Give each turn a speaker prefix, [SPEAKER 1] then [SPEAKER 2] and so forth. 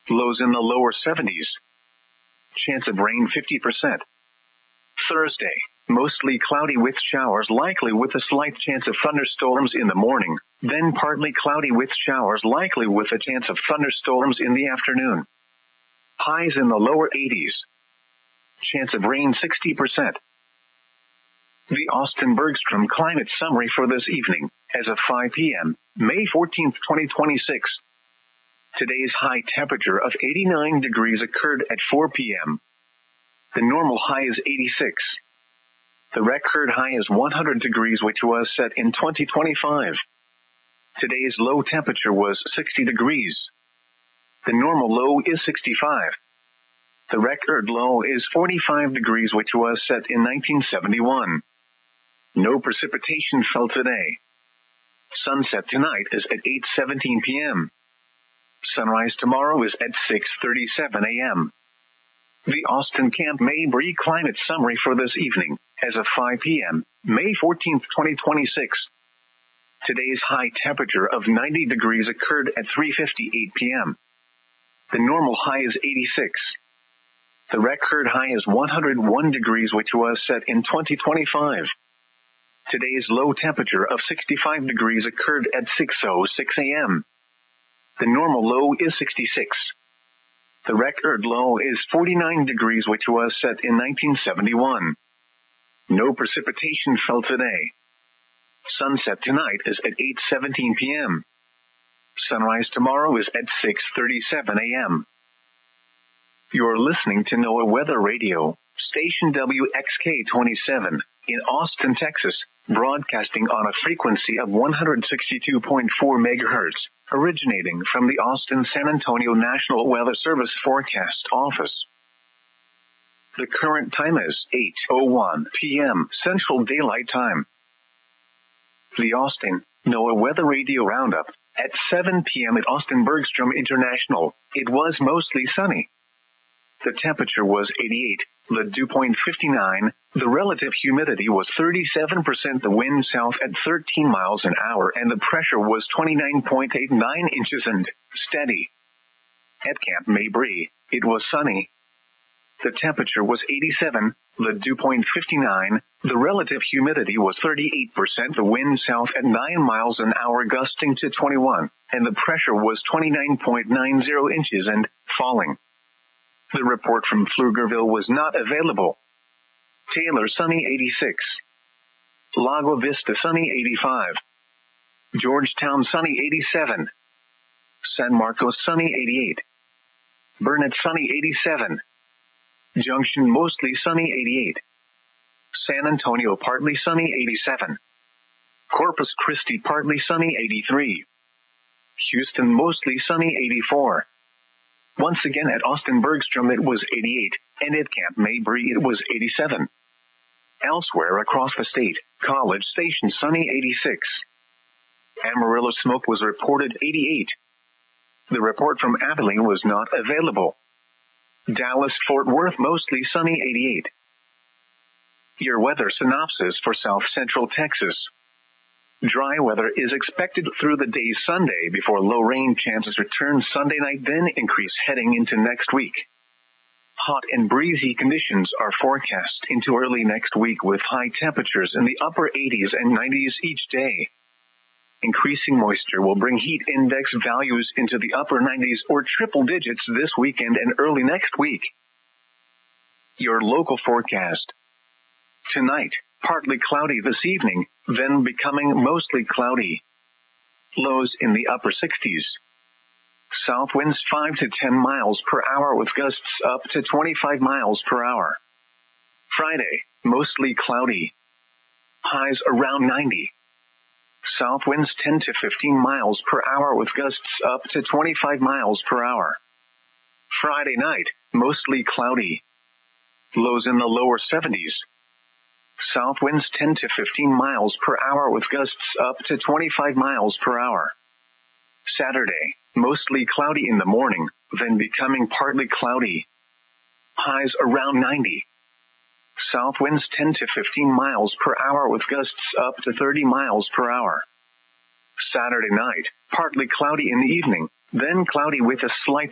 [SPEAKER 1] Lows in the lower 70s. Chance of rain 50%. Thursday, mostly cloudy with showers likely with a slight chance of thunderstorms in the morning, then partly cloudy with showers likely with a chance of thunderstorms in the afternoon. Highs in the lower 80s. Chance of rain 60%. The Austin Bergstrom Climate Summary for this evening, as of 5 p.m., May 14, 2026. Today's high temperature of 89 degrees occurred at 4 p.m. The normal high is 86. The record high is 100 degrees, which was set in 2025. Today's low temperature was 60 degrees. The normal low is 65. The record low is 45 degrees, which was set in 1971. No precipitation fell today. Sunset tonight is at 8:17 p.m. Sunrise tomorrow is at 6:37 a.m. The Austin Camp Mabry Climate Summary for this evening, as of 5 p.m., May 14, 2026. Today's high temperature of 90 degrees occurred at 3:58 p.m. The normal high is 86. The record high is 101 degrees, which was set in 2025. Today's low temperature of 65 degrees occurred at 6:06 a.m. The normal low is 66. The record low is 49 degrees, which was set in 1971. No precipitation fell today. Sunset tonight is at 8:17 p.m. Sunrise tomorrow is at 6:37 a.m. You're listening to NOAA Weather Radio, station WXK-27, in Austin, Texas, broadcasting on a frequency of 162.4 MHz, originating from the Austin-San Antonio National Weather Service Forecast Office. The current time is 8:01 p.m. Central Daylight Time. The Austin NOAA Weather Radio Roundup. At 7 p.m. at Austin Bergstrom International, it was mostly sunny. The temperature was 88, the dew point 59, the relative humidity was 37%, the wind south at 13 miles an hour, and the pressure was 29.89 inches and steady. At Camp Mabry, it was sunny. The temperature was 87, the dew point 59, the relative humidity was 38%, the wind south at 9 miles an hour gusting to 21, and the pressure was 29.90 inches and falling. The report from Pflugerville was not available. Taylor sunny 86. Lago Vista sunny 85. Georgetown sunny 87. San Marcos sunny 88. Burnett sunny 87. Junction mostly sunny 88. San Antonio partly sunny 87. Corpus Christi partly sunny 83. Houston mostly sunny 84. Once again at Austin Bergstrom it was 88, and at Camp Mabry it was 87. Elsewhere across the state, College Station sunny 86. Amarillo smoke was reported 88. The report from Abilene was not available. Dallas-Fort Worth mostly sunny 88. Your weather synopsis for South Central Texas. Dry weather is expected through the day Sunday before low rain chances return Sunday night, then increase heading into next week. Hot and breezy conditions are forecast into early next week with high temperatures in the upper 80s and 90s each day. Increasing moisture will bring heat index values into the upper 90s or triple digits this weekend and early next week. Your local forecast. Tonight, partly cloudy this evening, then becoming mostly cloudy. Lows in the upper 60s. South winds 5 to 10 miles per hour with gusts up to 25 miles per hour. Friday, mostly cloudy. Highs around 90. South winds 10 to 15 miles per hour with gusts up to 25 miles per hour. Friday night, mostly cloudy. Lows in the lower 70s. South winds 10 to 15 miles per hour with gusts up to 25 miles per hour. Saturday, mostly cloudy in the morning, then becoming partly cloudy. Highs around 90. South winds 10 to 15 miles per hour with gusts up to 30 miles per hour. Saturday night, partly cloudy in the evening, then cloudy with a slight